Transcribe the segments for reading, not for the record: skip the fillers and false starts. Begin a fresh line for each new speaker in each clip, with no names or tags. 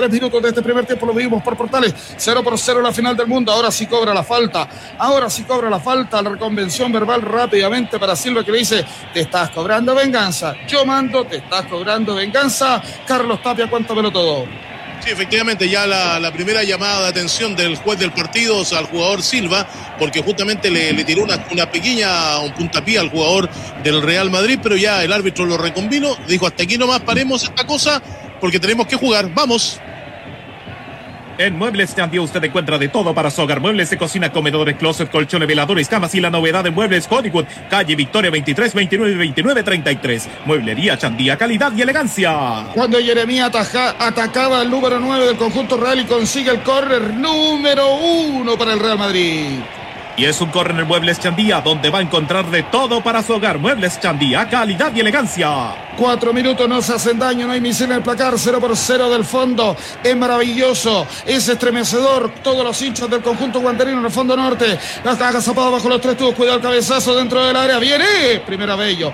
3 minutos de este primer tiempo lo vimos por Portales. 0-0 la final del mundo. Ahora sí cobra la falta. La reconvención verbal rápidamente para Silva, que le dice: te estás cobrando venganza. Yo mando, te estás cobrando venganza. Carlos Tapia, cuéntamelo todo.
Sí, efectivamente, ya la primera llamada de atención del juez del partido, o sea, al jugador Silva, porque justamente le tiró un puntapié al jugador del Real Madrid, pero ya el árbitro lo reconvino, dijo: hasta aquí nomás paremos esta cosa, porque tenemos que jugar, vamos.
En Muebles Chandió usted encuentra de todo para su hogar: muebles de cocina, comedores, closet, colchones, veladores, camas y la novedad de Muebles Hollywood, calle Victoria 23, 29 y 29, 33. Mueblería Chandía, calidad y elegancia.
Cuando Jeremías atacaba al número 9 del conjunto real y consigue el córner número 1 para el Real Madrid.
Y es un córner Muebles Chandía, donde va a encontrar de todo para su hogar. Muebles Chandía, calidad y elegancia.
4 minutos, no se hacen daño, no hay misil en el placar. 0-0 del fondo. Es maravilloso, es estremecedor. Todos los hinchas del conjunto guanderino en el fondo norte. La caga zapada bajo los 3 tubos. Cuidado el cabezazo dentro del área. Viene. Primera Bello.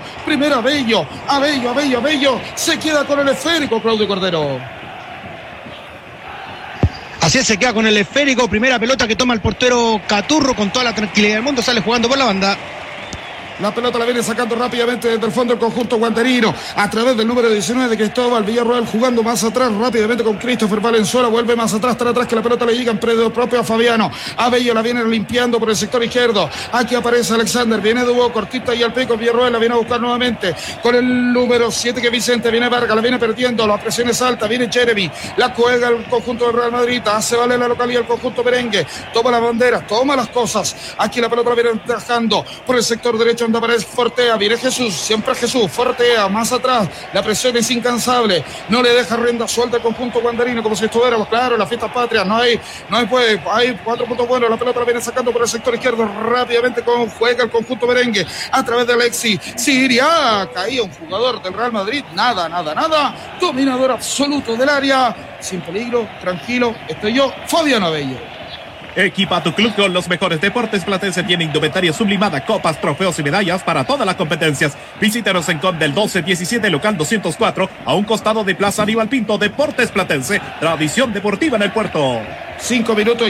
Abello. Se queda con el esférico Claudio Cordero.
Así se queda con el esférico. Primera pelota que toma el portero Caturro con toda la tranquilidad del mundo. Sale jugando por la banda.
La pelota la viene sacando rápidamente desde el fondo del conjunto guanderino a través del número 19 de Cristóbal Villarroel, jugando más atrás rápidamente con Christopher Valenzuela. Vuelve más atrás, tan atrás que la pelota le llega en predio propio a Fabiano. Abello la viene limpiando por el sector izquierdo. Aquí aparece Alexander, viene Dubó, cortita y al pico. Villarroel la viene a buscar nuevamente con el número 7 que Vicente. Viene Vargas, la viene perdiendo, la presión es alta. Viene Jeremy, la juega el conjunto del Real Madrid, hace valer la localidad el conjunto merengue. Toma las banderas, toma las cosas. Aquí la pelota la viene trabajando por el sector derecho, donde aparece Fortea, viene Jesús, siempre Jesús, Fortea, más atrás, la presión es incansable, no le deja rienda suelta al conjunto guanderino, como si estuviéramos, claro, en la fiesta patria, no hay pues, hay 4 puntos buenos, la pelota la viene sacando por el sector izquierdo, rápidamente juega el conjunto merengue, a través de Alexis, Siria, caía un jugador del Real Madrid, nada, dominador absoluto del área, sin peligro, tranquilo, estoy yo, Fabián Abello.
Equipa tu club con los mejores deportes. Platense tiene indumentaria sublimada, copas, trofeos y medallas para todas las competencias. Visítanos en COP del 1217, local 204, a un costado de Plaza Aníbal Pinto. Deportes Platense, tradición deportiva en el puerto.
5 minutos.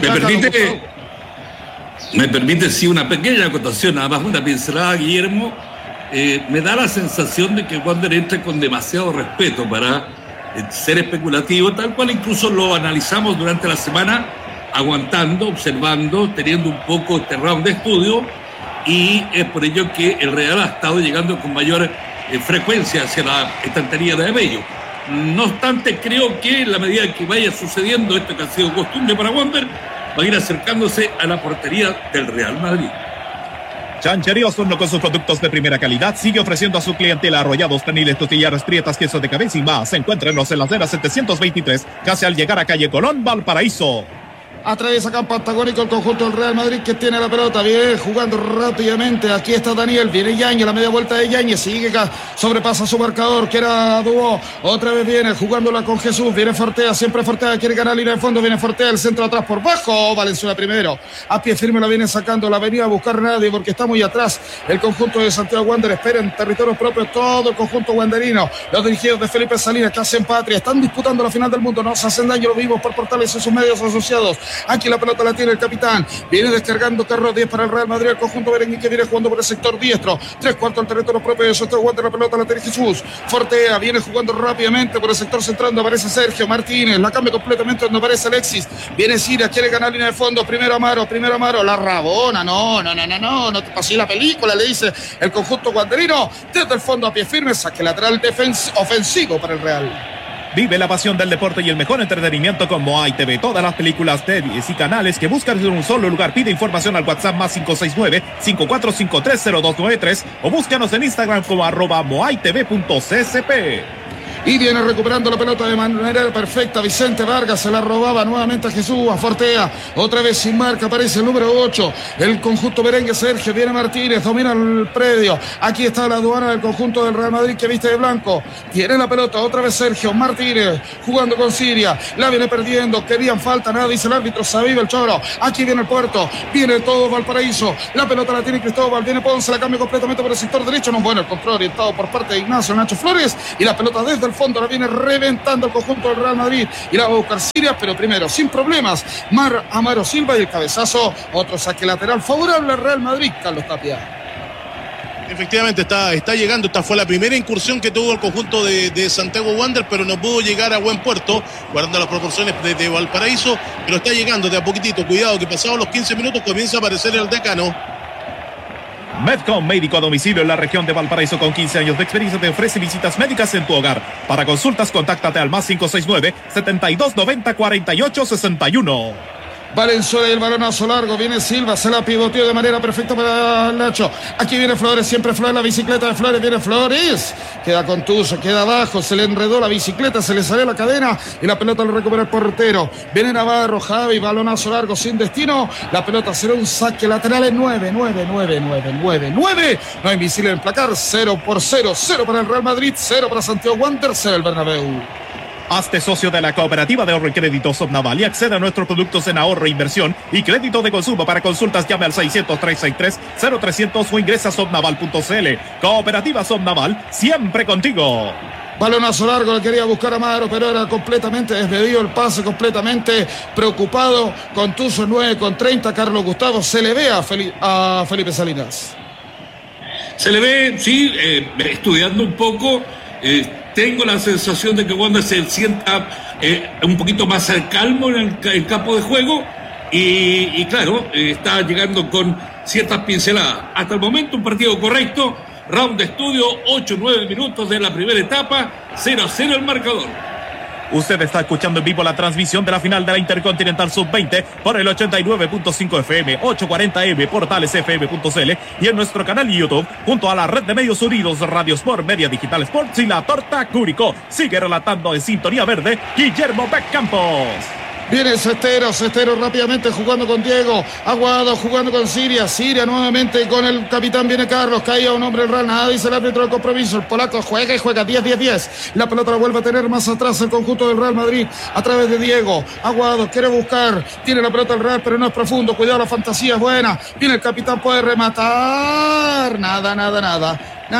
¿Me permite sí una pequeña acotación, nada más una pincelada, Guillermo? Me da la sensación de que Wander entra con demasiado respeto para ser especulativo, tal cual incluso lo analizamos durante la semana, aguantando, observando, teniendo un poco este round de estudio, y es por ello que el Real ha estado llegando con mayor frecuencia hacia la estantería de Abello. No obstante, creo que en la medida que vaya sucediendo esto que ha sido costumbre para Wander, va a ir acercándose a la portería del Real Madrid.
Chanchería Osorno, con sus productos de primera calidad, sigue ofreciendo a su clientela arrollados, pernil, costillas, prietas, queso de cabeza y más. Encuéntrenos en la acera 723, casi al llegar a calle Colón, Valparaíso.
Atraviesa campo antagónico el conjunto del Real Madrid, que tiene la pelota, viene jugando rápidamente. Aquí está Daniel, viene Yañez, la media vuelta de Yañez, sigue acá, sobrepasa su marcador, que era Dubó, otra vez viene jugándola con Jesús, viene Fortea, siempre Fortea, quiere ganar línea de fondo, viene Fortea, el centro atrás por bajo, Valenzuela primero, a pie firme la viene sacando, la venía a buscar nadie porque está muy atrás el conjunto de Santiago Wander. Espera en territorio propio todo el conjunto wanderino, los dirigidos de Felipe Salinas, que hacen patria, están disputando la final del mundo, no se hacen daño, lo vimos por Portales y sus medios asociados. Aquí la pelota la tiene el capitán, viene descargando carro 10 para el Real Madrid, el conjunto merengue, que viene jugando por el sector diestro, 3/4 al territorio propio de Santiago Wander. La pelota la tiene Jesús, Fortea viene jugando rápidamente por el sector central, donde aparece Sergio Martínez, la cambia completamente donde aparece Alexis, viene Siria, quiere ganar línea de fondo, primero Amaro, la Rabona, no te pasé la película, le dice el conjunto guanderino, desde el fondo a pie firme, saque lateral ofensivo para el Real.
Vive la pasión del deporte y el mejor entretenimiento con Moai TV. Todas las películas, series y canales que buscas en un solo lugar. Pide información al WhatsApp más 569-54530293 o búscanos en Instagram como @moaitv.csp.
Y viene recuperando la pelota de manera perfecta Vicente Vargas, se la robaba nuevamente a Jesús, a Fortea, otra vez sin marca, aparece el número 8, el conjunto merengue Sergio, viene Martínez, domina el predio, aquí está la aduana del conjunto del Real Madrid que viste de blanco, tiene la pelota, otra vez Sergio Martínez, jugando con Siria, la viene perdiendo, querían falta, nada, dice el árbitro, se aviva el choro, aquí viene el puerto, viene todo Valparaíso, la pelota la tiene Cristóbal, viene Ponce, la cambia completamente por el sector derecho, no, bueno, el control orientado por parte de Ignacio Nacho Flores, y la pelota desde el el fondo, la viene reventando el conjunto del Real Madrid y la va a buscar Siria, pero primero, sin problemas, Amaro Silva y el cabezazo, otro saque lateral favorable al Real Madrid, Carlos Tapia.
Efectivamente está llegando, esta fue la primera incursión que tuvo el conjunto de Santiago Wander, pero no pudo llegar a buen puerto, guardando las proporciones de Valparaíso, pero está llegando de a poquitito. Cuidado que pasados los 15 minutos comienza a aparecer el decano.
Medcom, médico a domicilio en la región de Valparaíso con 15 años de experiencia, te ofrece visitas médicas en tu hogar. Para consultas, contáctate al más 569-7290-4861.
Valenzuela y el balonazo largo, viene Silva, se la pivoteó de manera perfecta para Nacho. Aquí viene Flores, siempre Flores, la bicicleta de Flores, viene Flores, queda contuso, queda abajo, se le enredó la bicicleta, se le salió la cadena y la pelota lo recupera el portero. Viene Navarro, Javi, balonazo largo sin destino, la pelota será un saque lateral en 9. No hay misiles en placar, 0-0, 0 para el Real Madrid, 0 para Santiago Wanderers, 0 el Bernabéu.
Hazte socio de la Cooperativa de Ahorro y Crédito Somnaval y accede a nuestros productos en ahorro, inversión y crédito de consumo. Para consultas, llame al 600-363-0300 o ingresa a somnaval.cl. Cooperativa Somnaval, siempre contigo.
Balonazo largo, le quería buscar a Amaro, pero era completamente desmedido el pase, completamente preocupado. Contuso 9:30, Carlos Gustavo. Se le ve a Felipe Salinas.
Se le ve, sí, estudiando un poco. Tengo la sensación de que Wander se sienta un poquito más calmo en el campo de juego y claro, está llegando con ciertas pinceladas. Hasta el momento un partido correcto, round de estudio, 8-9 minutos de la primera etapa, 0-0 el marcador.
Usted está escuchando en vivo la transmisión de la final de la Intercontinental Sub-20 por el 89.5 FM, 840M, portalesfm.cl y en nuestro canal YouTube junto a la red de medios unidos Radio Sport, Media Digital Sports y La Torta Curicó. Sigue relatando en Sintonía Verde Guillermo Beck Campos.
Viene Cestero rápidamente jugando con Diego, Aguado jugando con Siria nuevamente con el capitán, viene Carlos, caía un hombre en Real, nada dice el árbitro del compromiso, el polaco juega 10, la pelota la vuelve a tener más atrás el conjunto del Real Madrid, a través de Diego, Aguado quiere buscar, tiene la pelota el Real pero no es profundo, cuidado, la fantasía es buena, viene el capitán, puede rematar, nada,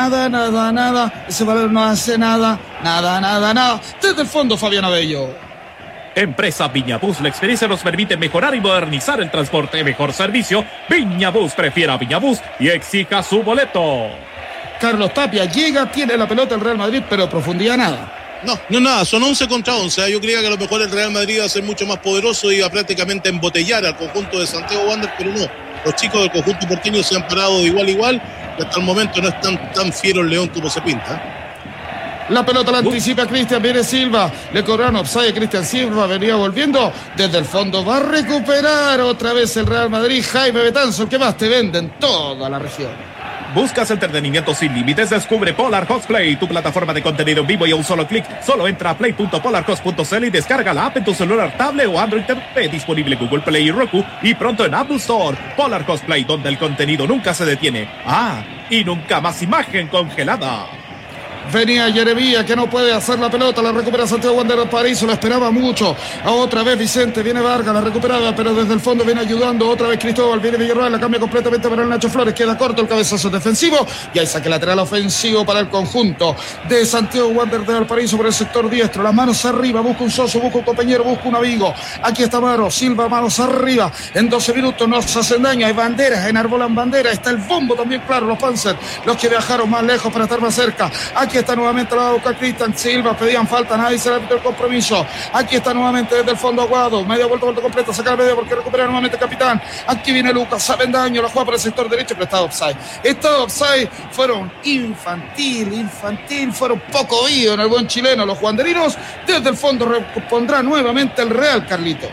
ese valor no hace nada, desde el fondo Fabián Abello.
Empresa Viña Bus, la experiencia nos permite mejorar y modernizar el transporte. Mejor servicio, Viña Bus. Prefiera Viña Bus y exija su boleto.
Carlos Tapia llega, tiene la pelota el Real Madrid, pero profundidad nada.
No nada, son 11 contra 11. Yo creía que a lo mejor el Real Madrid iba a ser mucho más poderoso y iba prácticamente a embotellar al conjunto de Santiago Wanderers, pero no. Los chicos del conjunto porteño se han parado de igual a igual y hasta el momento no es tan fiero el León como se pinta.
La pelota la anticipa Cristian, viene Silva, le cobraron offside a Cristian Silva, venía volviendo desde el fondo, va a recuperar otra vez el Real Madrid, Jaime Betanzo, el que más te vende en toda la región.
¿Buscas entretenimiento sin límites? Descubre Polar Cosplay, tu plataforma de contenido en vivo y a un solo clic. Solo entra a play.polarcos.cl y descarga la app en tu celular, tablet o Android TV, disponible en Google Play y Roku y pronto en Apple Store. Polar Cosplay, donde el contenido nunca se detiene. Y nunca más imagen congelada.
Venía Jeremía, que no puede hacer la pelota, la recupera Santiago Wanderers Paraíso, la esperaba mucho. Otra vez Vicente, viene Vargas, la recuperada, pero desde el fondo viene ayudando. Otra vez Cristóbal, viene Villarreal, la cambia completamente para el Nacho Flores, queda corto el cabezazo defensivo y hay saque lateral ofensivo para el conjunto de Santiago Wanderers de Valparaíso por el sector diestro. Las manos arriba, busca un socio, busca un compañero, busca un amigo. Aquí está Maro Silva, manos arriba. En 12 minutos nos hacen daño, hay banderas, enarbolan banderas. Está el bombo también, claro, los Panzer, los que viajaron más lejos para estar más cerca. Aquí está nuevamente la va a buscar Cristian Silva, pedían falta, nadie se le el compromiso. Aquí está nuevamente desde el fondo Aguado, media vuelta completa, saca el medio porque recupera nuevamente el capitán. Aquí viene Lucas, saben daño, la juega por el sector derecho, pero está offside. Está offside, fueron infantil, fueron poco oídos en el buen chileno los wanderinos. Desde el fondo repondrá nuevamente el Real, Carlitos.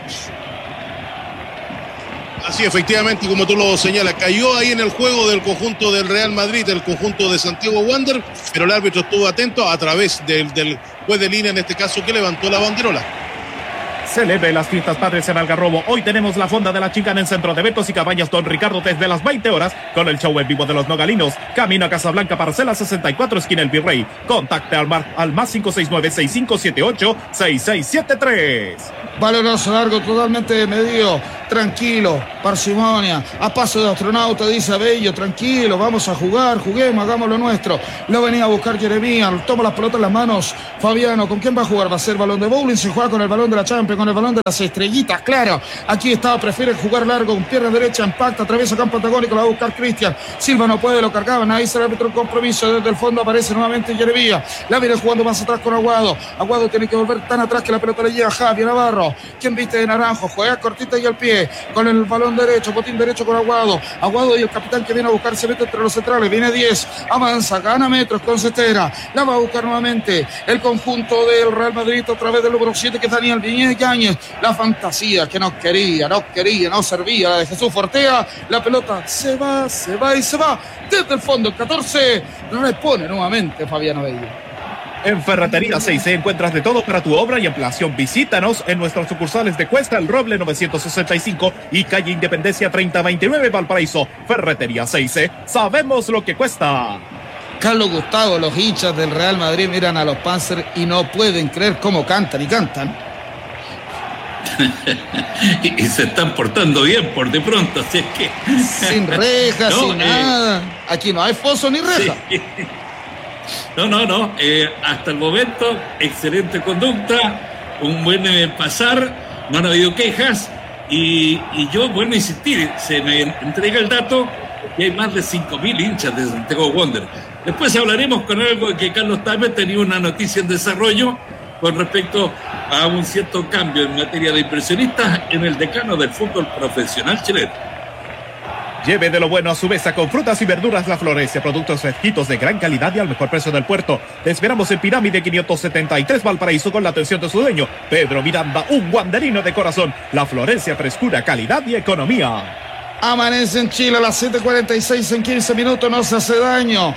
Así, efectivamente, como tú lo señalas, cayó ahí en el juego del conjunto del Real Madrid, el conjunto de Santiago Wanderers, pero el árbitro estuvo atento a través del juez de línea, en este caso, que levantó la banderola.
Celebre las fiestas patrias en Algarrobo. Hoy tenemos la fonda de la Chicana en Centro de Eventos y Cabañas Don Ricardo desde las 20 horas con el show en vivo de los Nogalinos. Camino a Casablanca, parcela 64, esquina El Virrey. Contacte al más 569-6578-6673.
Balonazo largo, totalmente medido. tranquilo, parsimonia, a paso de astronauta, dice Abello, tranquilo, vamos a jugar, juguemos, hagamos lo nuestro. Lo venía a buscar Jeremías, toma las pelotas en las manos Fabiano. ¿Con quién va a jugar? Va a ser balón de bowling, se juega con el balón de la Champions, con el balón de las estrellitas, claro. Aquí está, prefiere jugar largo, con pierna derecha, impacta, atraviesa campo antagónico, la va a buscar Cristian. Silva no puede, lo cargaban, ahí se le árbitro el compromiso, desde el fondo aparece nuevamente Jeremías. La viene jugando más atrás con Aguado. Aguado tiene que volver tan atrás que la pelota le llega a Javier Navarro. ¿Quién viste de naranjo? Juega cortita y al pie, con el balón derecho, botín derecho con Aguado. Aguado y el capitán que viene a buscar, se mete entre los centrales, viene 10, avanza, gana metros con Cestera, la va a buscar nuevamente el conjunto del Real Madrid a través del número 7 que es Daniel Viñez Yáñez. La fantasía que no quería, no servía, la de Jesús Fortea. La pelota se va desde el fondo, el 14 repone nuevamente Fabián Abello.
En Ferretería 6C encuentras de todo para tu obra y ampliación. Visítanos en nuestras sucursales de Cuesta El Roble 965 y calle Independencia 3029 Valparaíso. Ferretería 6C, sabemos lo que cuesta.
Carlos Gustavo, los hinchas del Real Madrid miran a los Panzers y no pueden creer cómo cantan y cantan.
y se están portando bien por de pronto, así es que...
Sin rejas, no, sin nada. Aquí no hay foso ni reja.
Sí. No. Hasta el momento, excelente conducta, un buen pasar, no han habido quejas y yo, bueno, insistir, se me entrega el dato y hay más de 5.000 hinchas de Santiago Wander. Después hablaremos con algo que Carlos Tapia tenía una noticia en desarrollo con respecto a un cierto cambio en materia de impresionistas en el decano del fútbol profesional chileno.
Lleve de lo bueno a su mesa con frutas y verduras La Florencia, productos fresquitos de gran calidad y al mejor precio del puerto. Te esperamos en Pirámide 573 Valparaíso con la atención de su dueño, Pedro Miranda, un wanderino de corazón. La Florencia, frescura, calidad y economía.
Amanece en Chile a las 7:46 en 15 minutos, no se hace daño,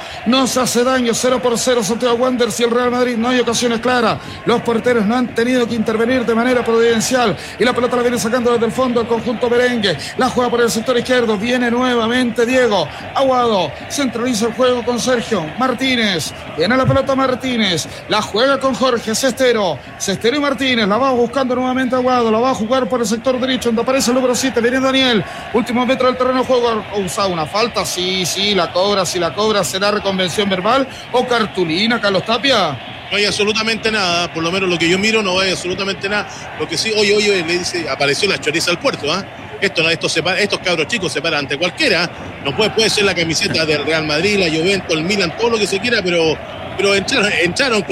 0-0 Santiago Wanderers y el Real Madrid, no hay ocasiones claras, los porteros no han tenido que intervenir de manera providencial y la pelota la viene sacando desde el fondo el conjunto merengue, la juega por el sector izquierdo, viene nuevamente Diego Aguado, centraliza el juego con Sergio Martínez, viene la pelota Martínez, la juega con Jorge Cestero y Martínez, la va buscando nuevamente Aguado, la va a jugar por el sector derecho donde aparece el número 7, viene Daniel, último metro del terreno de juego, ha usado una falta, sí, la cobra, será reconvención verbal o cartulina, Carlos Tapia.
No hay absolutamente nada, por lo menos lo que yo miro no hay absolutamente nada, lo que sí, oye, le dice, apareció la choriza al puerto, estos cabros chicos se paran ante cualquiera, no puede ser la camiseta del Real Madrid, la Juventus, el Milan, todo lo que se quiera, pero entraron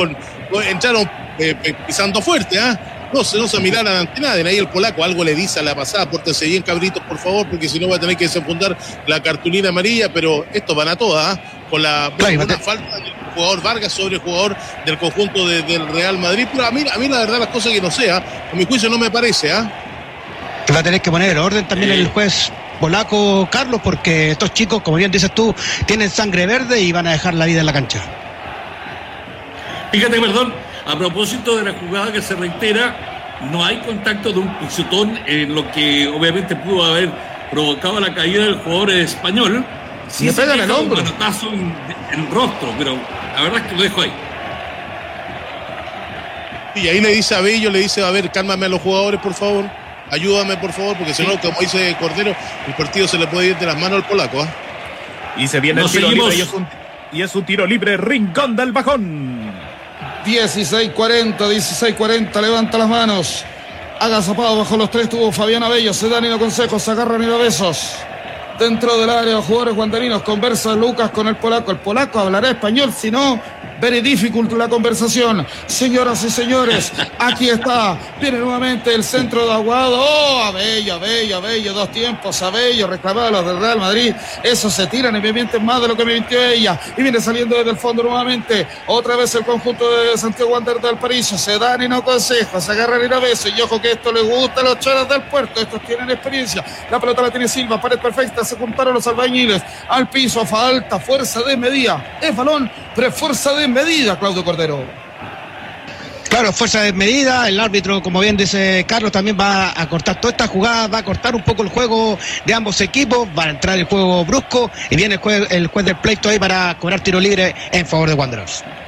pisando fuerte, No se miraran ante nadie. Ahí el polaco algo le dice a la pasada, pórtense bien, cabritos, por favor, porque si no va a tener que desenfundar la cartulina amarilla, pero estos van a todas, con una falta del jugador Vargas sobre el jugador del conjunto del Real Madrid. Pero a mí la verdad las cosas que no sea, a mi juicio no me parece,
Va a tener que poner el orden también el juez polaco, Carlos, porque estos chicos, como bien dices tú, tienen sangre verde y van a dejar la vida en la cancha.
Fíjate, perdón. A propósito de la jugada que se reitera, no hay contacto de un pisotón en lo que obviamente pudo haber provocado la caída del jugador español.
Sí, le pegan el hombro.
Un manotazo en el rostro, pero la verdad es que lo dejo ahí.
Y ahí le dice a Bello, a ver, cálmame a los jugadores, por favor. Ayúdame, por favor, porque si no, como dice Cordero, el partido se le puede ir de las manos al polaco.
Y se viene el tiro libre y es un tiro libre, Rincón del Bajón.
16:40, levanta las manos, agazapado bajo los tres, tuvo Fabián Abello, se dan y no consejos, se agarran y no besos. Dentro del área, los jugadores guanderinos, conversa Lucas con el polaco hablará español, si no, very difficult la conversación. Señoras y señores, aquí está, viene nuevamente el centro de Aguado, Abello, dos tiempos, Abello, reclamado a los del Real Madrid, esos se tiran y me mienten más de lo que me mintió ella, y viene saliendo desde el fondo nuevamente, otra vez el conjunto de Santiago Wanderers del París, se dan y no consejos, se agarran y no besos, y ojo que esto les gusta a los choros del puerto, estos tienen experiencia, la pelota la tiene Silva, pared perfecta, se juntaron los albañiles, al piso, falta, fuerza de medida, es balón, pero es fuerza de medida, Claudio Cordero.
Claro, fuerza de medida, el árbitro, como bien dice Carlos, también va a cortar toda esta jugada, va a cortar un poco el juego de ambos equipos, va a entrar el juego brusco y viene el juez del pleito ahí para cobrar tiro libre en favor de Wanderers.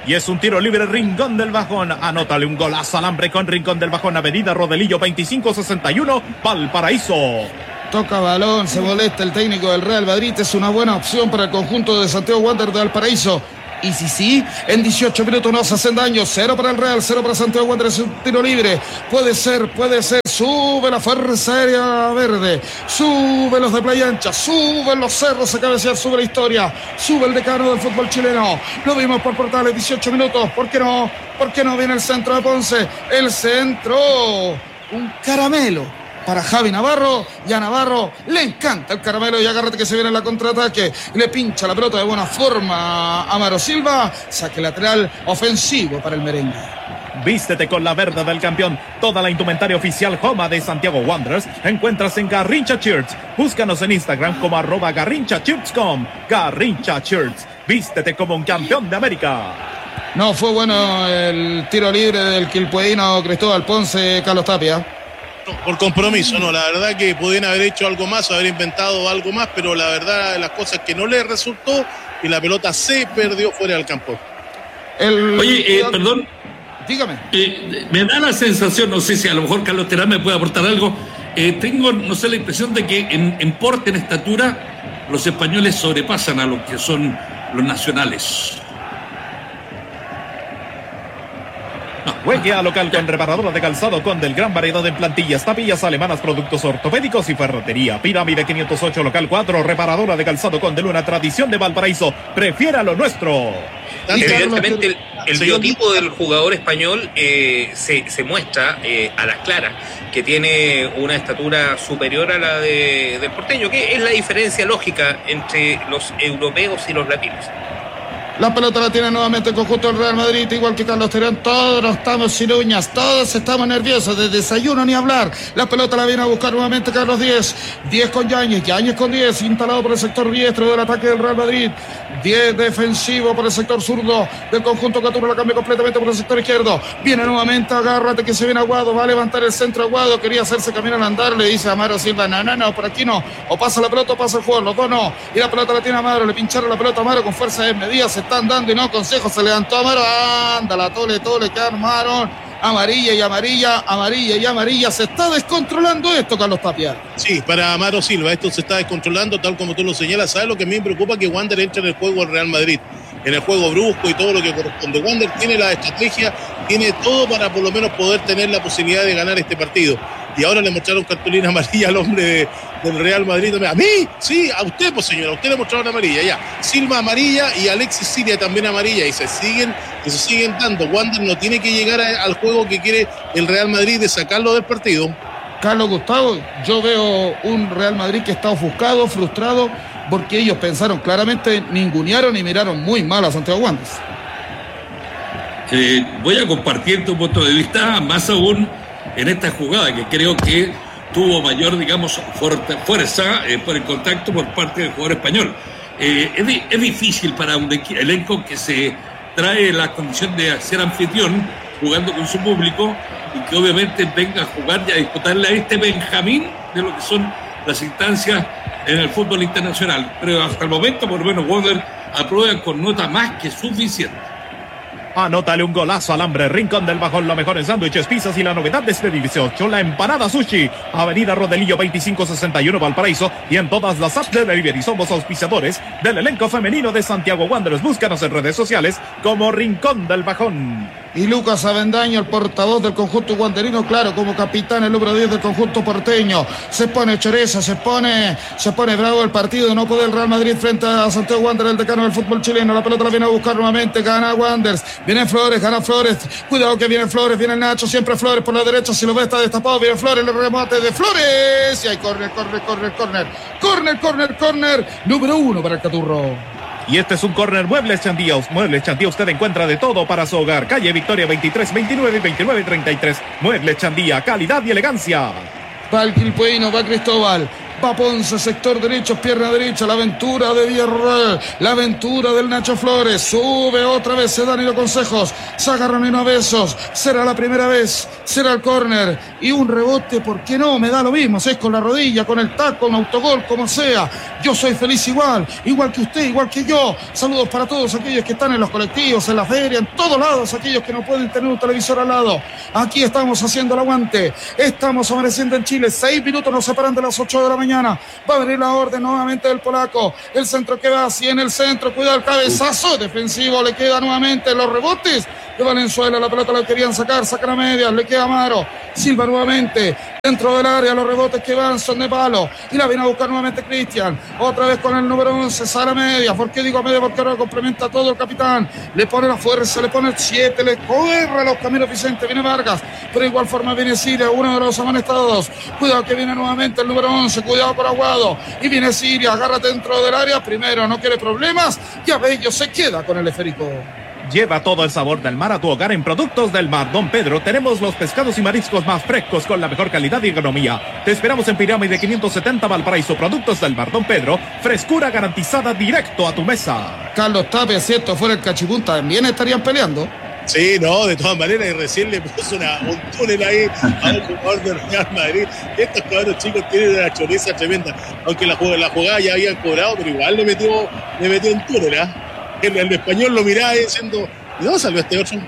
Y es un tiro libre, Rincón del Bajón. Anótale un golazo al hambre con Rincón del Bajón, Avenida Rodelillo 2561, Valparaíso.
Toca balón, se molesta el técnico del Real Madrid. Es una buena opción para el conjunto de Santiago Wanderers de Valparaíso. Y sí, en 18 minutos no se hacen daño. 0 para el Real, 0 para Santiago Wanderers. Un tiro libre. Puede ser. Sube la Fuerza Aérea Verde. Sube los de Playa Ancha. Suben los Cerros a cabecear. Sube la historia. Sube el decano del fútbol chileno. Lo vimos por Portales, 18 minutos. ¿Por qué no? ¿Por qué no viene el centro de Ponce? El centro. Un caramelo para Javi Navarro, y a Navarro le encanta el caramelo, y agárrate que se viene en la contraataque, le pincha la pelota de buena forma a Amaro Silva, saque lateral ofensivo para el merengue.
Vístete con la verde del campeón. Toda la indumentaria oficial Joma de Santiago Wanderers encuentras en Garrincha Shirts. Búscanos en Instagram como @garrinchashirts.com. Garrincha Shirts. Vístete como un campeón de América.
No fue bueno el tiro libre del quilpuedino Cristóbal Ponce, Carlos Tapia.
No, por compromiso, no, la verdad que podían haber hecho algo más, haber inventado algo más, pero la verdad de las cosas que no les resultó y la pelota se perdió fuera del campo.
Oye, perdón.
Dígame.
Me da la sensación, no sé si a lo mejor Carlos Terán me puede aportar algo. Tengo, no sé, la impresión de que en porte, en estatura, los españoles sobrepasan a lo que son los nacionales.
Huequea local con reparadora de calzado con del gran variedad de plantillas, tapillas alemanas, productos ortopédicos y ferretería. Pirámide 508 local 4, reparadora de calzado con de Luna, tradición de Valparaíso. Prefiera lo nuestro.
Evidentemente el biotipo del jugador español se muestra a las claras, que tiene una estatura superior a la del porteño, que es la diferencia lógica entre los europeos y los latinos.
La pelota la tiene nuevamente el conjunto del Real Madrid, igual que Carlos Terán. Todos estamos sin uñas, todos estamos nerviosos, de desayuno ni hablar. La pelota la viene a buscar nuevamente Carlos 10 con Yáñez con 10, instalado por el sector diestro del ataque del Real Madrid. 10 defensivo por el sector zurdo del conjunto Caturro, la cambia completamente por el sector izquierdo. Viene nuevamente, agárrate que se viene Aguado, va a levantar el centro Aguado, quería hacerse camino al andar, le dice a Amaro Silva, no, por aquí no, o pasa la pelota o pasa el juego, los dos no. Y la pelota la tiene Amaro, le pincharon la pelota a Amaro con fuerza desmedida, se están dando y no consejos, se levantó Amaro, anda la tole que armaron, amarilla, se está descontrolando esto, Carlos Tapia.
Sí, para Amaro Silva esto se está descontrolando, tal como tú lo señalas. ¿Sabes lo que a mí me preocupa? Que Wander entre en el juego del Real Madrid, en el juego brusco y todo lo que corresponde. Wander tiene la estrategia, tiene todo para por lo menos poder tener la posibilidad de ganar este partido. Y ahora le mostraron cartulina amarilla al hombre del Real Madrid. ¿A mí? Sí, a usted, pues señora, a usted le mostraron amarilla, ya. Silva amarilla y Alexis Siria también amarilla. Y se siguen dando. Wander no tiene que llegar al juego que quiere el Real Madrid de sacarlo del partido.
Carlos Gustavo, yo veo un Real Madrid que está ofuscado, frustrado, porque ellos pensaron claramente, ningunearon y miraron muy mal a Santiago Wanderers.
Voy a compartir tu punto de vista, más aún en esta jugada que creo que tuvo mayor, digamos, fuerza por el contacto por parte del jugador español. Es difícil para un elenco que se trae la condición de ser anfitrión, jugando con su público, y que obviamente venga a jugar y a disputarle a este Benjamín de lo que son las instancias en el fútbol internacional. Pero hasta el momento, por lo menos, Wanderers aprueba con nota más que suficiente.
Anótale un golazo al hambre, Rincón del Bajón, lo mejor en sándwiches, pizzas y la novedad de este 18, la empanada sushi, Avenida Rodelillo 2561 Valparaíso, y en todas las apps de delivery. Somos auspiciadores del elenco femenino de Santiago Wanderers. Búscanos en redes sociales como Rincón del Bajón.
Y Lucas Avendaño, el portavoz del conjunto wanderino, claro, como capitán, el número 10 del conjunto porteño. Se pone choreza, se pone bravo el partido, no puede el Real Madrid frente a Santiago Wanderers, el decano del fútbol chileno. La pelota la viene a buscar nuevamente, gana Wanderers, viene Flores, gana Flores, cuidado que viene Flores, viene el Nacho, siempre Flores por la derecha, si lo ve está destapado, viene Flores, el remate de Flores, y hay córner, número 1 para el Caturro.
Y este es un córner. Muebles Chandía. Muebles Chandía, usted encuentra de todo para su hogar. Calle Victoria 23, 29 y 29, 33. Muebles Chandía, calidad y elegancia.
Va el quilpueino, va Cristóbal. Va Ponce, sector derecho, pierna derecha. La aventura de Villarreal. La aventura del Nacho Flores. Sube otra vez Danilo Consejos. Se agarran en a besos. Será la primera vez. Será el córner. Y un rebote, ¿por qué no? Me da lo mismo. Si es con la rodilla, con el taco, un autogol, como sea. Yo soy feliz igual que usted, igual que yo. Saludos para todos aquellos que están en los colectivos, en la feria, en todos lados, aquellos que no pueden tener un televisor al lado. Aquí estamos haciendo el aguante. Estamos amaneciendo en Chile. 6 minutos nos separan de las 8 de la mañana. Va a venir la orden nuevamente del polaco. El centro que va así en el centro. Cuidado el cabezazo defensivo. Le queda nuevamente los rebotes de Valenzuela. La pelota la querían sacar. Sacan a medias. Le queda Amaro. Silva nuevamente dentro del área. Los rebotes que van son de palo. Y la viene a buscar nuevamente Cristian. Otra vez con el número 11. Sale a media. ¿Por qué digo a media? Porque ahora complementa todo el capitán. Le pone la fuerza. Le pone el 7. Le corre los caminos Vicente. Viene Vargas. Pero de igual forma viene Siria. Uno de los amonestados. Cuidado que viene nuevamente el número 11. Cuidado con Aguado. Y viene Siria. Agárrate dentro del área. Primero no quiere problemas. Y Abello se queda con el esférico.
Lleva todo el sabor del mar a tu hogar en Productos del Mar. Don Pedro, tenemos los pescados y mariscos más frescos con la mejor calidad y economía. Te esperamos en Pirámide 570 Valparaíso. Productos del Mar. Don Pedro, frescura garantizada directo a tu mesa.
Carlos Tapia, si esto fuera el Cachipunta, también estarían peleando.
Sí, no, de todas maneras, y recién le puso un túnel ahí a un jugador del Real Madrid. Estos cabros chicos tienen una choriza tremenda. Aunque la jugada ya habían cobrado, pero igual le metió un túnel, ¿eh? El español lo miraba diciendo, ¿y dónde salió este otro?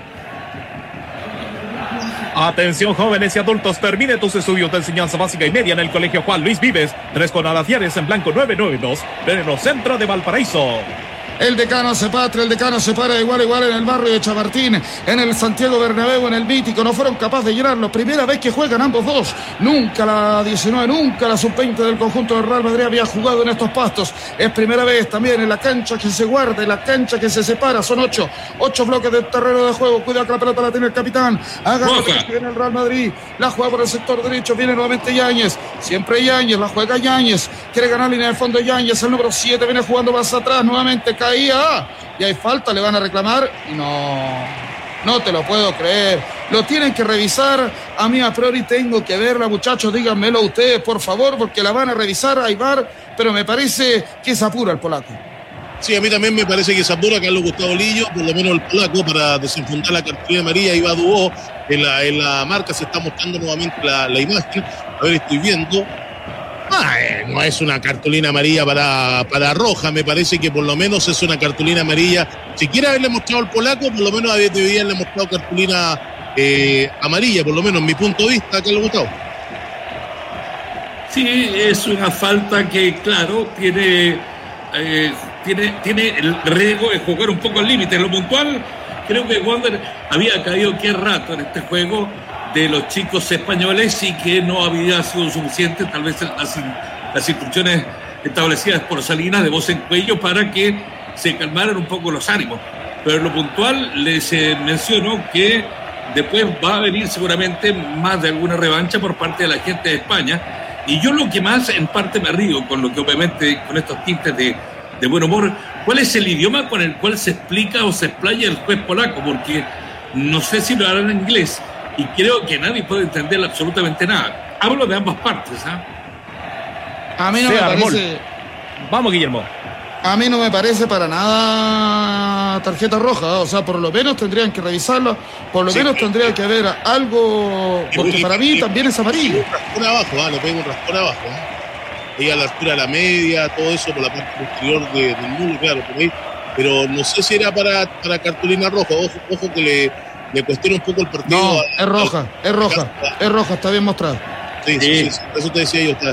Atención jóvenes y adultos, termine tus estudios de enseñanza básica y media en el Colegio Juan Luis Vives, 3 con Alacieres en Blanco 992, pleno centro de Valparaíso.
El decano se patria, el decano se para igual en el barrio de Chamartín, en el Santiago Bernabéu, en el Mítico. No fueron capaces de llenarlo. Primera vez que juegan ambos dos. Nunca la 19, nunca la sub-20 del conjunto del Real Madrid había jugado en estos pastos. Es primera vez también en la cancha que se guarda, en la cancha que se separa. Son 8 bloques de terreno de juego. Cuidado que la pelota la tiene el capitán. Agarra que viene el Real Madrid. La juega por el sector derecho. Viene nuevamente Yáñez. Siempre Yáñez. La juega Yáñez. Quiere ganar línea de fondo Yáñez. El número 7 viene jugando más atrás. Nuevamente caía. Y hay falta. Le van a reclamar. Y no te lo puedo creer. Lo tienen que revisar. A mí a priori tengo que verla, muchachos. Díganmelo ustedes, por favor, porque la van a revisar. Hay VAR. Pero me parece que se apura el polaco.
Sí, a mí también me parece que se apura Carlos Gustavo Lillo, por lo menos el polaco, para desenfundar la cartulina amarilla. Iba Dubó, en la marca se está mostrando nuevamente la imagen. A ver, estoy viendo. No es una cartulina amarilla para Roja, me parece que por lo menos es una cartulina amarilla. Si quiere haberle mostrado al polaco, por lo menos debería haberle mostrado cartulina amarilla, por lo menos en mi punto de vista, Carlos Gustavo.
Sí, es una falta que, claro, tiene el riesgo de jugar un poco al límite. En lo puntual, creo que Wander había caído qué rato en este juego de los chicos españoles y que no había sido suficiente, tal vez las instrucciones establecidas por Salinas de voz en cuello para que se calmaran un poco los ánimos. Pero en lo puntual les menciono que después va a venir seguramente más de alguna revancha por parte de la gente de España. Y yo lo que más en parte me río con lo que obviamente con estos tintes de buen humor, ¿cuál es el idioma con el cual se explica o se explaya el juez polaco? Porque no sé si lo harán en inglés y creo que nadie puede entender absolutamente nada. Hablo de ambas partes, ¿ah?
A mí no me parece.
Vamos, Guillermo.
A mí no me parece para nada tarjeta roja, o sea, por lo menos tendrían que revisarlo, por lo menos tendría que haber algo, porque para mí también es amarillo.
Un raspón abajo, le pego un raspón abajo. Y a la altura de la media, todo eso por la parte posterior del mulo, claro, por ahí. Pero no sé si era para cartulina roja, ojo que le cuestiona un poco el partido.
No, es roja, está bien mostrado.
Sí, eso te decía yo.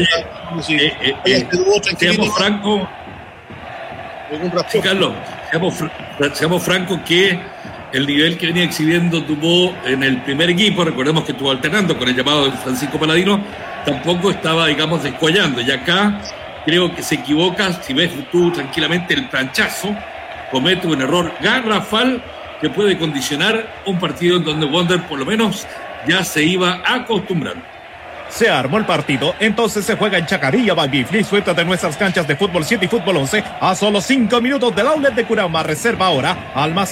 Seamos francos. Sí, Carlos, seamos francos que el nivel que venía exhibiendo Dubó en el primer equipo, recordemos que estuvo alternando con el llamado de Francisco Paladino, tampoco estaba, digamos, descollando. Y acá creo que se equivoca, si ves tú tranquilamente el planchazo, comete un error garrafal que puede condicionar un partido en donde Wander por lo menos ya se iba acostumbrando.
Se armó el partido, entonces se juega en Chacarilla by Beef. Disfruta de nuestras canchas de fútbol 7 y fútbol 11 a solo 5 minutos del outlet de Curama. Reserva ahora al más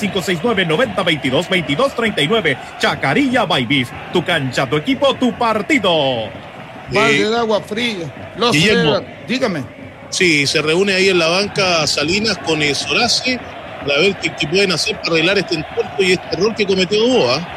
569-90-22-22-39. Chacarilla by Beef, tu cancha, tu equipo, tu partido.
balde de agua fría. Lo celebran. Dígame.
Sí, se reúne ahí en la banca Salinas con Sorace para ver qué pueden hacer para arreglar este entuerto y este error que cometió Dubois.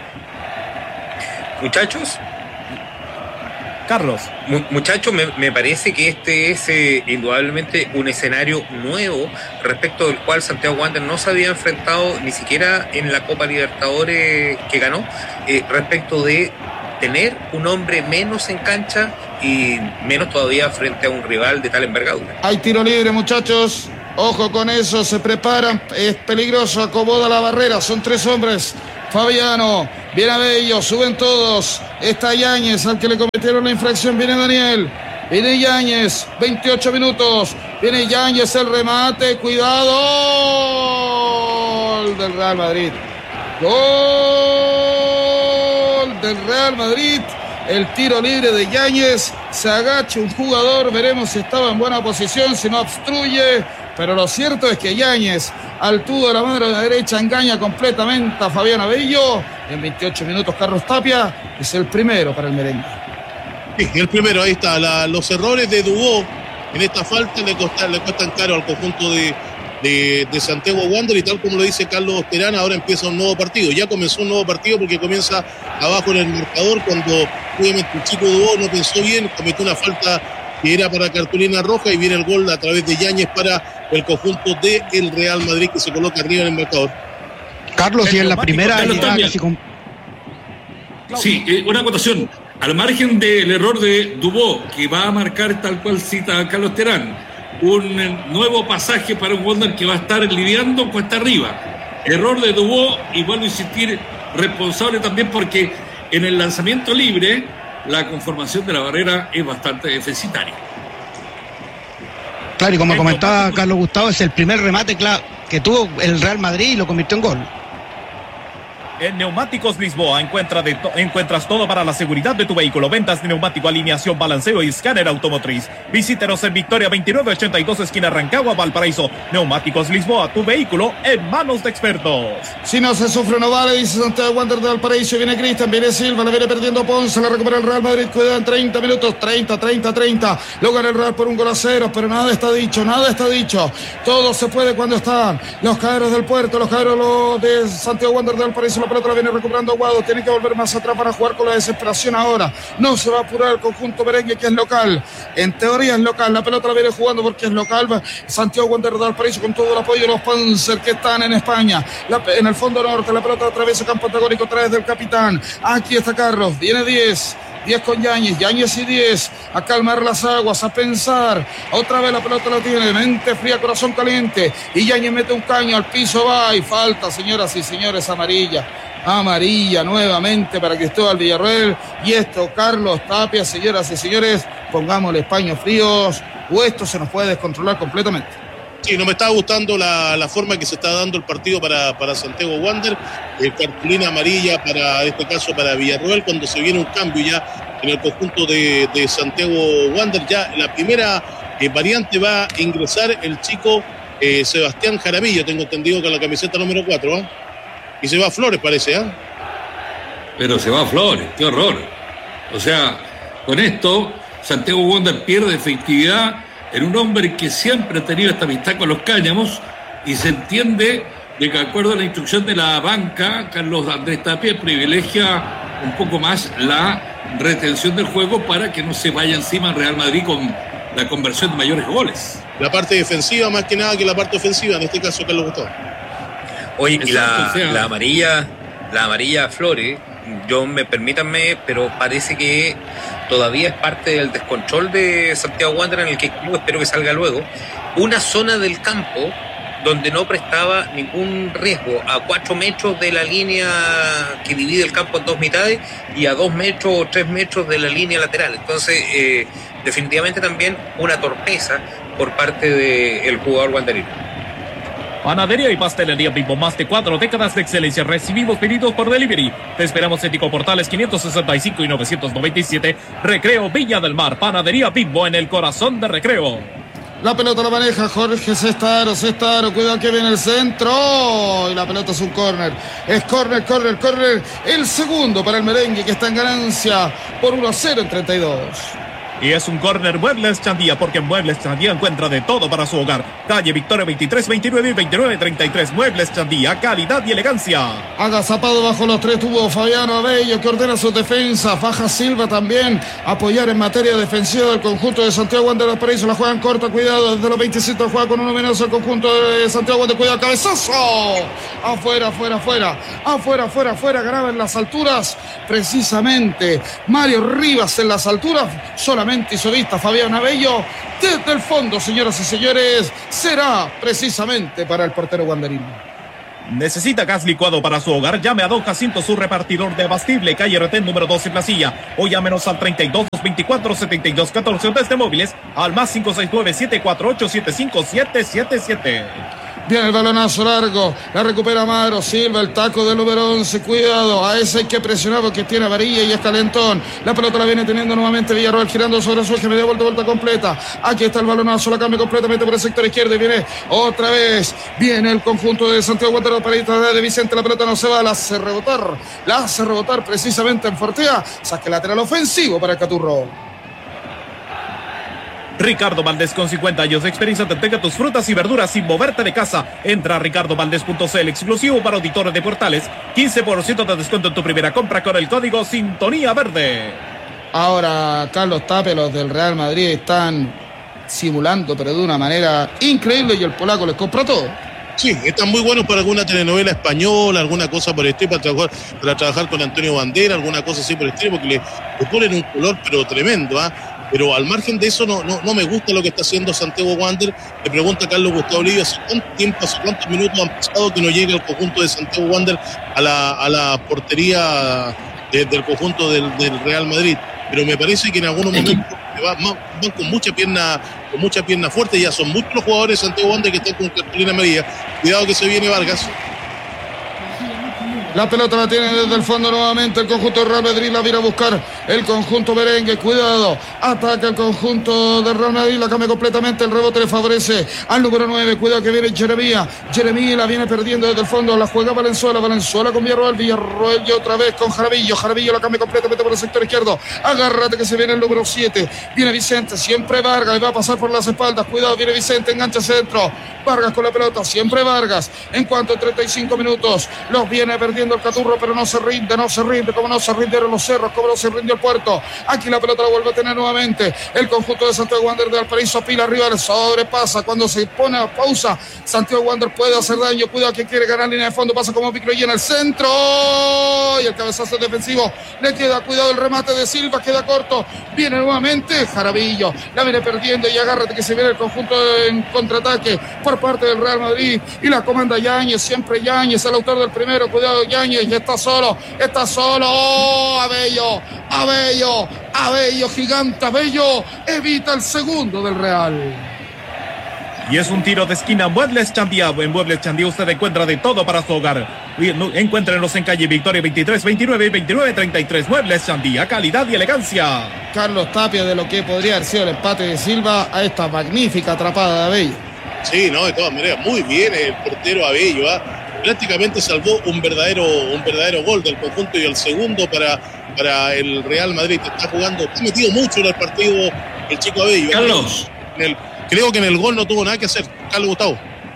Muchachos.
Carlos.
Muchachos, me parece que este es indudablemente un escenario nuevo respecto del cual Santiago Wanderers no se había enfrentado ni siquiera en la Copa Libertadores que ganó, respecto de tener un hombre menos en cancha y menos todavía frente a un rival de tal envergadura.
Hay tiro libre, muchachos. Ojo con eso, se preparan. Es peligroso, acomoda la barrera. Son 3 hombres. Fabiano, viene Abello, suben todos. Está Yáñez, al que le cometieron la infracción. Viene Daniel, viene Yáñez, 28 minutos. Viene Yáñez, el remate, cuidado. Gol del Real Madrid. Gol del Real Madrid. El tiro libre de Yáñez. Se agacha un jugador, veremos si estaba en buena posición, si no obstruye. Pero lo cierto es que Yáñez, al tubo de la mano de la derecha, engaña completamente a Fabián Abello. En 28 minutos, Carlos Tapia es el primero para el merengue.
Sí, el primero, ahí está. Los errores de Dubois en esta falta le cuestan caro al conjunto de Santiago Wanderers, y tal como lo dice Carlos Terán, ahora empieza un nuevo partido. Ya comenzó un nuevo partido porque comienza abajo en el marcador, cuando obviamente el chico Dubois no pensó bien, cometió una falta que era para cartulina roja, y viene el gol a través de Yáñez para el conjunto del Real Madrid, que se coloca arriba en el marcador.
Carlos, y en la primera
casi Sí, una acotación. Al margen del error de Dubois, que va a marcar, tal cual cita Carlos Terán, un nuevo pasaje para un Wanderers que va a estar lidiando cuesta arriba. Error de Dubois, y vuelvo a insistir, responsable también porque en el lanzamiento libre la conformación de la barrera es bastante deficitaria.
Claro, y como comentaba Carlos Gustavo, es el primer remate que tuvo el Real Madrid y lo convirtió en gol.
En Neumáticos Lisboa encuentras todo para la seguridad de tu vehículo. Ventas de neumático, alineación, balanceo y escáner automotriz. Visítenos en Victoria 2982, esquina Rancagua, Valparaíso. Neumáticos Lisboa, tu vehículo en manos de expertos.
Si no se sufre, no vale, dice Santiago Wanderers de Valparaíso. Viene Cristian, viene Silva, le viene perdiendo Ponce, la recupera el Real Madrid. Quedan 30 minutos, 30. Lo gana el Real por 1-0, pero nada está dicho. Todo se puede cuando están los caderos del puerto, los caderos de Santiago Wanderers de Valparaíso. La pelota la viene recuperando Aguado, tiene que volver más atrás para jugar con la desesperación ahora. No se va a apurar el conjunto merengue, que es local. En teoría es local, la pelota la viene jugando porque es local. Santiago Wanderers de Valparaíso con todo el apoyo de los Panzer que están en España. En el fondo norte, la pelota atraviesa campo antagónico a través del capitán. Aquí está Carlos, viene 10 con Yáñez y 10, a calmar las aguas, a pensar. Otra vez la pelota la tiene, mente fría, corazón caliente, y Yáñez mete un caño al piso, va, y falta, señoras y señores, amarilla nuevamente para Cristóbal Villarroel. Y esto, Carlos Tapia, señoras y señores, pongámosle paños fríos o esto se nos puede descontrolar completamente.
Sí, no me está gustando la forma que se está dando el partido para Santiago Wanderers. Cartulina amarilla para, en este caso, para Villarroel, cuando se viene un cambio ya en el conjunto de Santiago Wanderers. Ya la primera variante va a ingresar el chico Sebastián Jaramillo, tengo entendido, con la camiseta número 4, ¿eh? Y se va Flores, parece, ¿eh?
Pero se va Flores, qué horror. O sea, con esto Santiago Wanderers pierde efectividad en un hombre que siempre ha tenido esta amistad con los cáñamos, y se entiende de que, de acuerdo a la instrucción de la banca, Carlos Andrés Tapia privilegia un poco más la retención del juego para que no se vaya encima el Real Madrid con la conversión de mayores goles.
La parte defensiva más que nada que la parte ofensiva, en este caso Carlos Gustavo.
Oye, y la amarilla a Flores, permítanme, pero parece que todavía es parte del descontrol de Santiago Wanderers, en el que espero que salga luego. Una zona del campo donde no prestaba ningún riesgo, a 4 metros de la línea que divide el campo en dos mitades y a 2 metros o 3 metros de la línea lateral. Entonces, definitivamente también una torpeza por parte del jugador wanderino.
Panadería y pastelería Bimbo, más de 4 décadas de excelencia. Recibimos pedidos por delivery. Te esperamos en Tico Portales 565 y 997. Recreo Villa del Mar. Panadería Bimbo, en el corazón de Recreo.
La pelota la maneja Jorge Cestaro, cuidado que viene el centro. Y la pelota es un córner. Es córner. El segundo para el merengue que está en ganancia por 1-0 en 32.
Y es un córner Muebles Chandía, porque en Muebles Chandía encuentra de todo para su hogar. Calle Victoria 23, 29 y 29, 33. Muebles Chandía, calidad y elegancia.
Agazapado bajo los tres tuvo Fabiano Abello, que ordena sus defensas. Baja Silva también. Apoyar en materia defensiva del conjunto de Santiago Wanderers Paraíso. La juegan corta, cuidado. Desde los 27 juega con uno menos el conjunto de Santiago Wanderers. Cuidado, cabezazo. Afuera. Graba en las alturas. Precisamente Mario Rivas en las alturas. Solamente hizo vista Fabián Abello. Desde el fondo, señoras y señores, será precisamente para el portero wanderino.
Necesita gas licuado para su hogar. Llame a Don Jacinto, su repartidor de abastible, calle Retén número 12, Placilla. O llámenos al 32 24 72 14 desde móviles al más 569 748 75777.
Viene el balonazo largo, la recupera Amaro Silva, el taco del número 11, cuidado, a ese hay que presionar porque tiene varilla y es calentón. La pelota la viene teniendo nuevamente Villarroel, girando sobre su eje, media vuelta completa. Aquí está el balonazo, la cambia completamente por el sector izquierdo y viene otra vez. Viene el conjunto de Santiago Wanderers Paraíso de Vicente, la pelota no se va, la hace rebotar precisamente en Fortea. Saque lateral ofensivo para el Caturro.
Ricardo Valdés, con 50 años de experiencia, te entrega tus frutas y verduras sin moverte de casa. Entra a ricardovaldés.cl, exclusivo para auditores de Portales. 15% de descuento en tu primera compra con el código Sintonía Verde.
Ahora Carlos Tapia, los del Real Madrid están simulando, pero de una manera increíble, y el polaco les compra todo.
Sí, están muy buenos para alguna telenovela española, alguna cosa por el estilo, para trabajar con Antonio Bandera, alguna cosa así por el estilo, porque le ponen un color pero tremendo, ¿ah? Pero al margen de eso no me gusta lo que está haciendo Santiago Wanderers. Le pregunta a Carlos Gustavo Olivia hace cuántos minutos han pasado que no llega el conjunto de Santiago Wanderers a la portería del conjunto del Real Madrid. Pero me parece que en algunos momentos van con mucha pierna fuerte. Ya son muchos los jugadores de Santiago Wanderers que están con cartulina amarilla. Cuidado que se viene Vargas.
La pelota la tiene desde el fondo nuevamente el conjunto de Real Madrid, la viene a buscar el conjunto merengue, cuidado, ataca el conjunto de Real Madrid, la cambia completamente, el rebote le favorece al número 9, cuidado que viene Jeremías la viene perdiendo desde el fondo, la juega Valenzuela con Villarroel y otra vez con Jaramillo la cambia completamente por el sector izquierdo, agárrate que se viene el número 7, viene Vicente, siempre Vargas, y va a pasar por las espaldas, cuidado, viene Vicente, engancha centro, Vargas con la pelota, siempre Vargas, en cuanto a 35 minutos, los viene perdiendo el Caturro, pero no se rinde, como no se rindieron los cerros, como no se rindió el puerto. Aquí la pelota la vuelve a tener nuevamente el conjunto de Santiago Wanderers de Valparaíso, pila arriba, el sobrepasa, cuando se pone a pausa, Santiago Wanderers puede hacer daño, cuidado que quiere ganar línea de fondo, pasa como micro y en el centro, y el cabezazo defensivo le queda, cuidado el remate de Silva, queda corto, viene nuevamente Jaramillo, la viene perdiendo y agárrate que se viene el conjunto en contraataque por parte del Real Madrid, y la comanda Yáñez, siempre Yáñez, el autor del primero, cuidado Yáñez, y está solo, ¡oh, Abello, gigante Abello, evita el segundo del Real!
Y es un tiro de esquina. Muebles Chandía. En Muebles Chandía usted encuentra de todo para su hogar. Encuéntrenos en calle Victoria 23, 29 y 29, 33. Muebles Chandía, calidad y elegancia.
Carlos Tapia, de lo que podría haber sido el empate de Silva a esta magnífica atrapada de Abello.
Sí, no, de todas maneras, muy bien el portero Abello, prácticamente salvó un verdadero gol del conjunto, y el segundo para el Real Madrid. Está metido mucho en el partido el chico Abello.
Carlos.
Creo que en el gol no tuvo nada que hacer, Carlos Gustavo.